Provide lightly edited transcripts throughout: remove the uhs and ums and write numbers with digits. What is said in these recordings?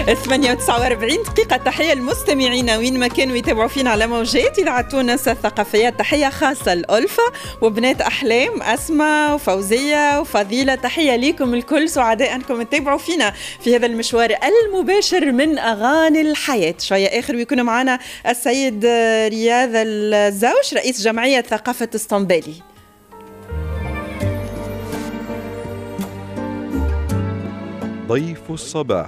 48 دقيقة. تحية المستمعين وين ما كانوا يتابعوا فينا على موجات إذاعة تونس الثقافية. تحية خاصة لألفا وبنات أحلام أسماء وفوزية وفضيلة. تحية ليكم الكل، سعداء أنكم تتابعوا فينا في هذا المشوار المباشر من أغاني الحياة. شوية آخر ويكون معنا السيد رياض الزوش رئيس جمعية ثقافة اسطنبالي. ضيف الصباح.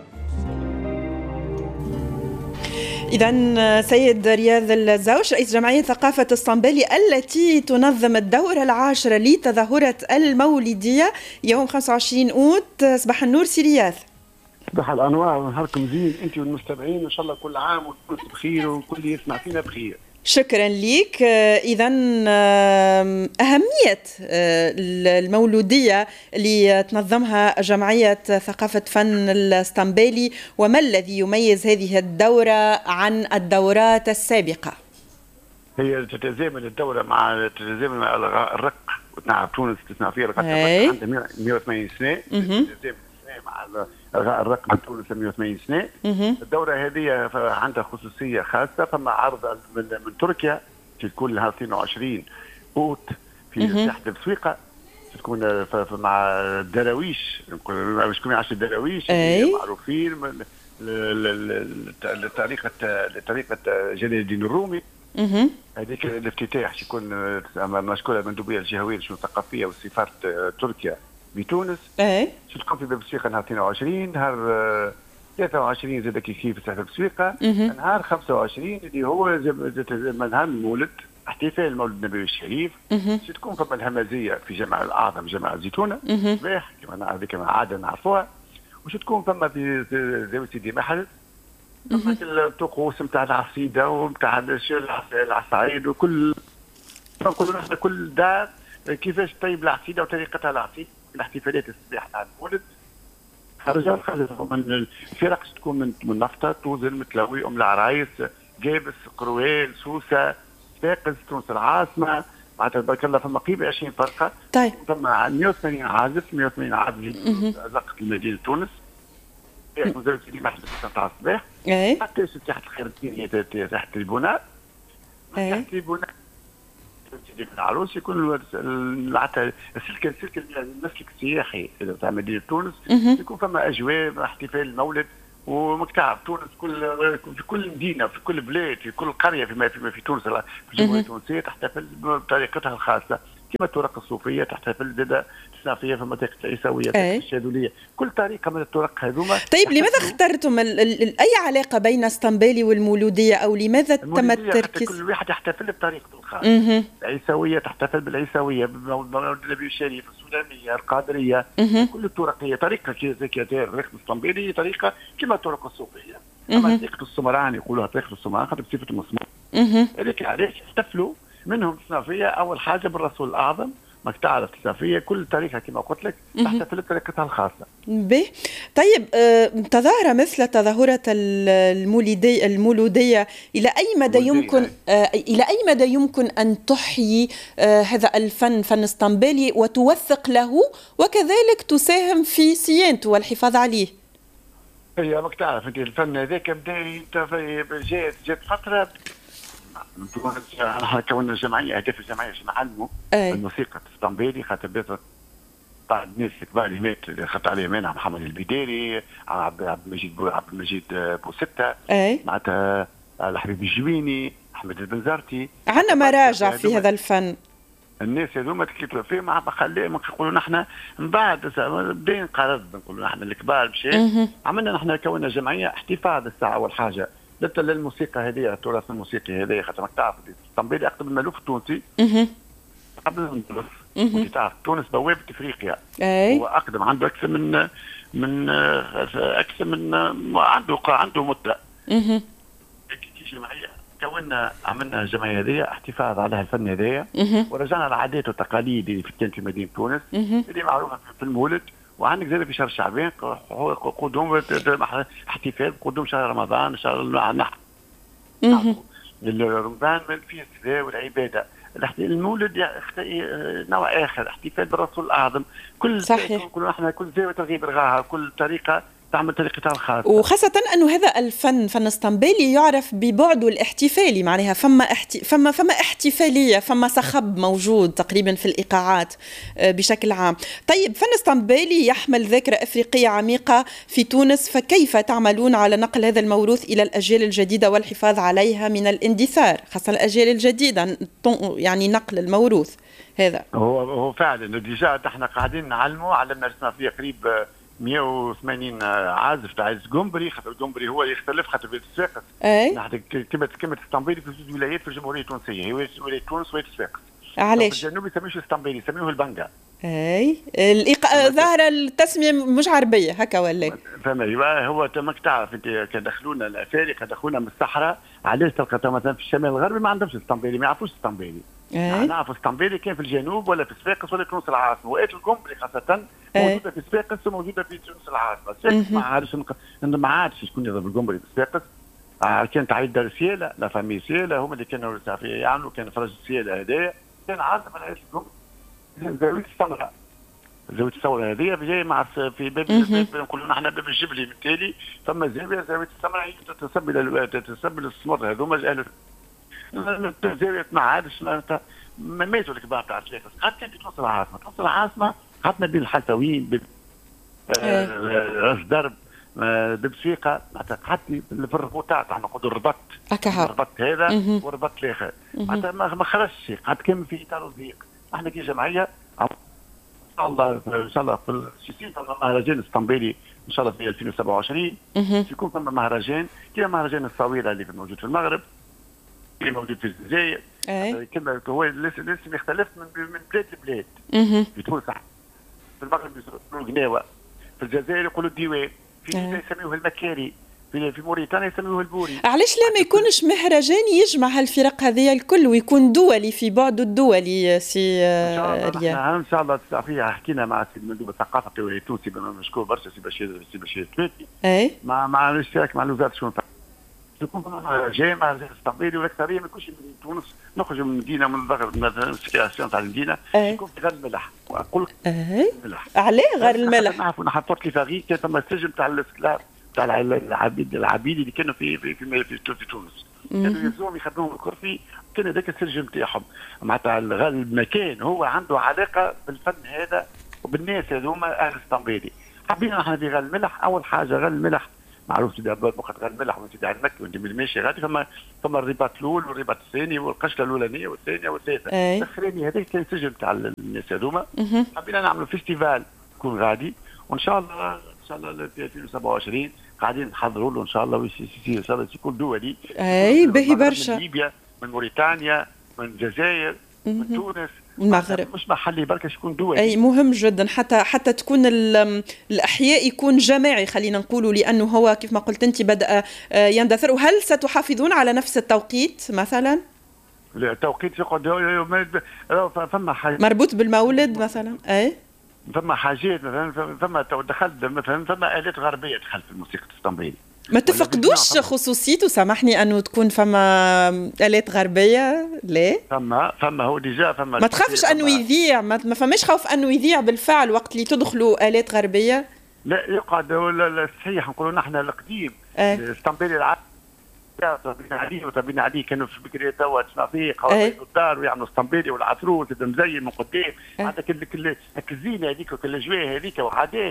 إذن سيد رياض الزوش رئيس جمعية ثقافة اسطنبالي التي تنظم الدورة العاشرة لتظاهرة المولدية يوم 25 أوت. صباح النور سي رياض. صباح الأنوار ونهاركم زين أنت والمستمعين، إن شاء الله كل عام وكل بخير وكل يسمع فينا بخير. شكرا لك. إذن أهمية المولودية اللي تنظمها جمعية ثقافة فن الاسطنبالي وما الذي يميز هذه الدورة عن الدورات السابقة؟ هي تتزامن الدورة مع الرق. نعم تونس تسمع فيها الرق عندها 180 سنة. تتزامن مع الرق من تونس 180 سنة. الدورة هذه عندها خصوصية خاصة، فما عرض من تركيا تكون لها 22 أوت في ساحة بسويقة، تكون مع الدراويش. شكون يعرف الدراويش معروفين لطريقة جلال الدين الرومي. هذيك الافتتاح يكون مشكورة مندوبية الجهوية للشؤون الثقافية وسفارة تركيا بتونس. تكون في باب السويقة نهار 22، نهار 23 زاد كيف في ساحة السويقة، نهار 25 اللي هو نهار المولد، احتفال المولد النبوي الشريف. تكون فما الهمزية في جامع الأعظم جامع الزيتونة صباح كما هذيك عادة نعرفوها. وش تكون فما في زاوية سيدي محرز فما الطقوس نتاع العصيدة ونتاع العصايد وكل دار كيفاش طيب العصيدة وطريقتها العصيدة. الاحتفالات الصباح تاع المولد خرج من الفرق تكون من نفطة توزن متلوي العرايس جابس قروال سوسة فاقس تونس العاصمة. معناتها تبارك الله فما قريبة 20 فرقة. طيب فما 180 عازف زقت المدينة تونس في مزارع سيدي محمد تاع الصباح. حتى تحت الخير الدينية تحت البناء. تحت البناء سيدي العروس يكون السلك المسلك السياحي تاع مدينة تونس. يكون فما أجواء احتفال المولد. وماك تعرف تونس في كل مدينة في كل بلاد في كل قرية فيما في تونس في الجمهورية التونسية تحتفل بطريقتها الخاصة. كما الطرق الصوفية تحتفل زادة تسمع فيها فما طريقة العيسوية الشاذلية كل طريقة من الطرق هذوما. طيب لماذا اخترتم أي علاقة بين اسطنبالي والمولودية أو لماذا تم التركيز؟ كل واحد يحتفل بطريقته الخاصة. العيسوية تحتفل بالعيسوية بمولد النبي الشريف السلامية القادرية. كل الطرق هي طريقة كذا الرقم الاسطنبالي طريقة كما الطرق الصوفية. أما طريقة السمران يقولوها طريقة السمران خاطر بصفة المسمار. هذيك علاش يحتفلوا منهم الصافية أول حاجة بالرسول الأعظم. ماك تعرف الصافية كل طريقة كما قلت لك تحتفل بطريقتها الخاصة. به طيب تظاهرة مثل تظاهرة المولودية إلى أي مدى يمكن أن تحيي هذا الفن فن اسطنبالي وتوثق له وكذلك تساهم في صيانته والحفاظ عليه؟ هي ماك تعرف انت الفن هذاك بدا جات فترة نحن كونا جمعية أهداف الجمعية باش نعلموا الموسيقى الاسطنبالي خاطر بعض الناس الكبار اللي مات خاطر عليه مانع محمد البديري عبد المجيد بوستة معناتها الحبيب الجويني أحمد البنزرتي. عندنا مراجع في هذا الفن. الناس هذوما تكلفوا فيه مع خليهم نقولوا نحن من بعد بدين قررنا نقولوا نحن الكبار مشيت عملنا نحن كونا جمعية احتفاظ الساعة أول حاجة للموسيقى هذه التراث الموسيقي هذا خاطر ماك تعرف اسطنبالي اقدم من المألوف التونسي قبل الأندلس. وانت تعرف تونس بوابة افريقيا. هو اقدم عنده اكثر من عنده مدة. جمعية كونا عملنا جمعية هذه احتفاظ على الفن هذايا ورجعنا العادات والتقاليد اللي كانت في مدينة تونس اللي معروفة في المولد. وعندك زي في شهر شعبان قدوم احتفال بقدوم شهر رمضان شهر النحر. رمضان فيه الصلاة والعبادة. المولد نوع آخر احتفال بالرسول الأعظم. كل صحيح. كل احنا كل زاوية تغيب رغاها كل طريقة تعمل طريقتها الخاصة. وخاصة أنه هذا الفن، فن اسطنبولي، يعرف ببعده الاحتفالي، معناها فما احتفالية، فما صخب موجود تقريبا في الإيقاعات بشكل عام. طيب، فن اسطنبولي يحمل ذاكرة أفريقية عميقة في تونس، فكيف تعملون على نقل هذا الموروث إلى الأجيال الجديدة والحفاظ عليها من الاندثار، خاصة الأجيال الجديدة، يعني نقل الموروث هذا؟ هو فعلا ديجا احنا قاعدين نعلموا، علمنا رسمة فيه قريب 180 عازف تاع القنبري، خاطر القنبري هو يختلف خاطر في الصفاقس. نحن كلمة اسطنبولي في 6 ولايات في الجمهورية التونسية، هي ولاية تونس ولاية الصفاقس. علاش؟ في الجنوب يسميوش اسطنبولي، يسميوه البنجا. ظاهرة التسمية مش عربية هكا ولا؟ فهمي هو تماك تعرف انت كان دخلونا الافارقه، دخلونا من الصحراء، علاش تلقى مثلا في الشمال الغربي ما عندهمش اسطنبولي، ما يعرفوش اسطنبولي. نعرف اسطنبولي كان في الجنوب ولا في صفاقس ولا تونس العاصمه، وقت القنبري خاصه موجوده في صفاقس وموجوده في تونس العاصمه. صفاقس ما عادش ما عادش شكون يضرب القنبري في صفاقس. كانت عيد السياله، لا فامي سياله هما اللي كانوا يعملوا، كان فرج السياله هذايا كان عاصمه العيش القنبري زاويه السمراء. زاويه الثوره هذه جاي مع في باب نقولوا نحن باب الجبلي، بالتالي ثم زاويه السمراء تتسبب للسمر هذوما اهل زاويه ما عادش ما ماتوا الكبار تاع صفاقس. قعدت في تونس العاصمه، تونس العاصمه قعدنا بين الحلفاويين راس درب ببسيقه، قعدت في الربوطات، احنا نقولوا الربط هذا والربط الاخر، معناتها ما خرجش، قعدت كامل في اطار ضيق. احنا كي جمعيه ان شاء الله في السيسين مهرجان اسطنبولي ان شاء الله في 2027 يكون ثم مهرجان كما مهرجان الصويره اللي موجود في المغرب، اللي موجود في الجزائر. كما هو لازم يختلف من بلاد لبلاد. في تونس في المغرب يقولوا القناوه، في الجزائر يقولوا الديوان، في تونس يسميوه المكاري، في موريتانيا يسموه البوري. علاش لا ما يكونش مهرجان يجمع هالفرق هذه الكل ويكون دولي في بعده الدولي؟ سي ريان ان شاء الله فيها حكينا مع سي المندوب الثقافه التونسي مشكور برشا سي بشير التويتي مع الاشتراك مع الوزاره الشؤون يكون مهرجان اسطنبولي، والاكثريه ما يكونش من تونس، نخرجوا من المدينه من ضغط من السياسيون تاع المدينه، يكون في غير الملح. واقول لك الملح علاه غير الملح؟ نعرفوا نحن بورت ليفاغي كان ثم السجن تاع الاسكلاف تاع العبيد اللي كانوا في تونس، كانوا يلزمهم يخدموهم الكرفي، كان هذاك السجن نتاعهم. معناتها المكان هو عنده علاقه بالفن هذا وبالناس هذوما اهل اسطنبولي. حبينا نحن في غير الملح، اول حاجه غير الملح معروف سيدي عباد مخت غير الملح وانت على المكي وانت ماشي غادي، ثم الرباط الاول والرباط الثاني والقشله الاولانيه والثانيه والثالثه. الاخراني هذاك كان سجن تاع الناس هذوما. حبينا نعملوا فيستيفال يكون غادي، وان شاء الله في 2027 قاعدين نحضروا له ان شاء الله، ان شاء الله يكون دولي. باهي برشا، من ليبيا، من موريتانيا، من الجزائر، من تونس، المغرب، مش محلي بركة، يكون دولي. اي مهم جدا حتى تكون الاحياء يكون جماعي خلينا نقولوا، لانه هو كيف ما قلت انت بدا يندثر. وهل ستحافظون على نفس التوقيت مثلا؟ التوقيت فما حاجة مربوط بالمولد مثلا. فما حاجات مثلا، فما دخلت مثلا فما آلات غربية دخلت في الموسيقى الاسطنبولية. ما تفقدوش خصوصيته؟ سامحني انه تكون فما آلات غربية؟ ليه؟ فما هو ديجا فما. ما تخافش انه يذيع؟ ما فماش خوف انه يذيع بالفعل وقت اللي تدخلوا آلات غربية؟ لا يقعد صحيح نقولوا نحن القديم الاسطنبولي العادي وتابعين عليه كانوا في بكري توا تنافيق الدار ويعملوا اسطنبولي والعطروس مزين من قدام. عندك الزينه هذيك والاجواء هذيك وعادات،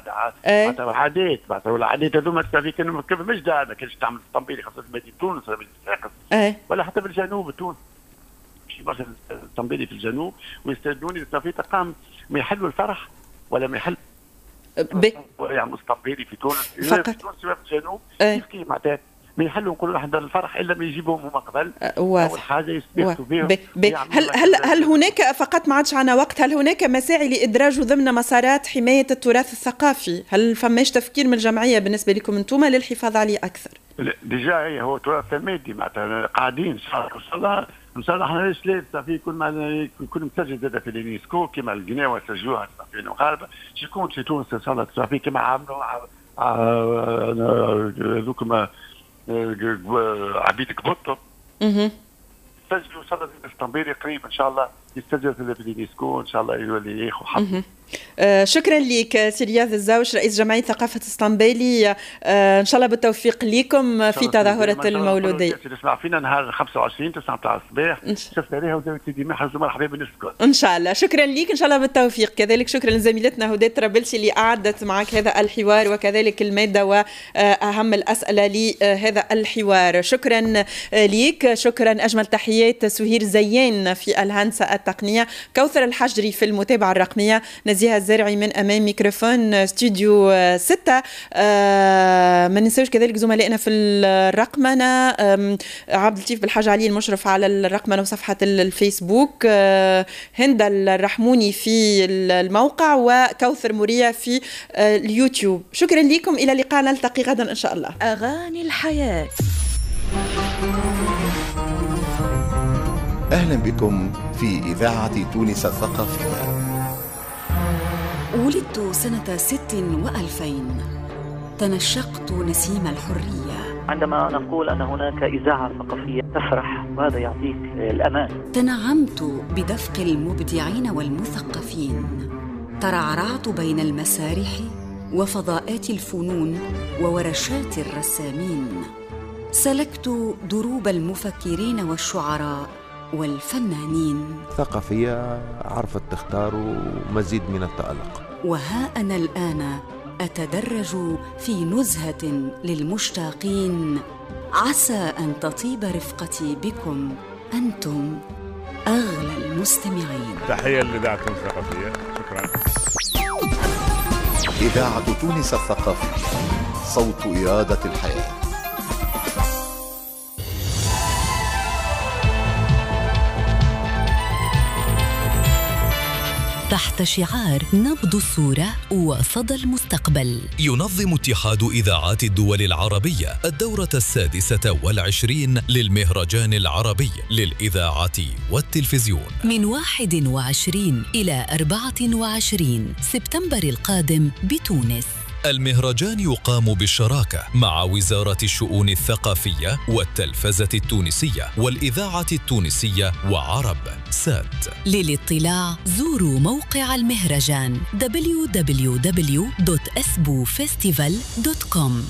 عادات والعادات هذوما كانوا كيف مش دار، ما كانش تعمل اسطنبولي خاصه في مدينه تونس ولا في صفاقس ولا حتى في الجنوب التونسي. شي برشا اسطنبولي في الجنوب ويستدوني التنافيق قام ما يحلوا الفرح ولا ما يحل يعملوا اسطنبولي في تونس فقط. في تونس وفي الجنوب كيف معناتها ما يحلوا نقولوا نحضر الفرح الا ما يجيبوهم هما قبل. اول حاجه يستبيحوا بهم. هل هناك، فقط ما عادش عنا وقت، هل هناك مساعي لادراجه ضمن مسارات حمايه التراث الثقافي؟ هل فماش تفكير من الجمعيه بالنسبه لكم انتم للحفاظ عليه اكثر؟ ديجا هو تراث مادي معناتها قاعدين ان شاء الله احنا ليش في يكون مسجل زاد في اليونسكو كما القناوه سجلوها في المغاربه، يكون في تونس ان شاء الله في كما عملوا هذوك عبيد كبطه سجلوا ان شاء الله اسطنبولي قريب ان شاء الله يسجل في اليونسكو ان شاء الله يولي ياخذ حظه. شكرا لك سي رياض الزوج رئيس جمعية ثقافة اسطنبولي. إن شاء الله بالتوفيق لكم في تظاهرة المولودية. نسمع فينا نهار 25 9 تاع الصباح شفنا عليها وداوي سيدي محرز ومرحبا بالناس الكل. إن شاء الله شكرا لك إن شاء الله بالتوفيق. كذلك شكرا لزميلتنا هدى طرابلسي اللي أعدت معك هذا الحوار وكذلك المادة وأهم الأسئلة لهذا الحوار. شكرا لك. شكرا أجمل تحيات سهير زيان في الهندسة التقنية، كوثر الحجري في المتابعة الرقمية، نزيهة الزرعي من أمام ميكروفون استوديو 6. ما ننساوش كذلك زملائنا في الرقمنة، عبد اللطيف بالحاج علي المشرف على الرقمنة وصفحة الفيسبوك، هند الرحموني في الموقع، وكوثر مريع في اليوتيوب. شكرا لكم، إلى اللقاء، نلتقي غدا إن شاء الله. أغاني الحياة. أهلا بكم في إذاعة تونس الثقافية. ولدت سنة 6 و2000، تنشقت نسيم الحرية. عندما نقول أن هناك إذاعة ثقافية تفرح، وهذا يعطيك الأمان. تنعمت بدفق المبدعين والمثقفين، ترعرعت بين المسارح وفضاءات الفنون وورشات الرسامين، سلكت دروب المفكرين والشعراء والفنانين. ثقافية عرفت تختار مزيد من التألق. وها أنا الآن أتدرج في نزهة للمشتاقين، عسى أن تطيب رفقتي بكم أنتم أغلى المستمعين. تحية لإذاعة تونس الثقافية. شكرا. إذاعة تونس الثقافية، صوت إرادة الحياة. تحت شعار نبض الصورة وصدى المستقبل، ينظم اتحاد إذاعات الدول العربية الدورة 26 للمهرجان العربي للإذاعة والتلفزيون من 21 إلى 24 سبتمبر القادم بتونس. المهرجان يقام بالشراكة مع وزارة الشؤون الثقافية والتلفزة التونسية والإذاعة التونسية وعرب سات. للاطلاع زوروا موقع المهرجان www.esbufestival.com.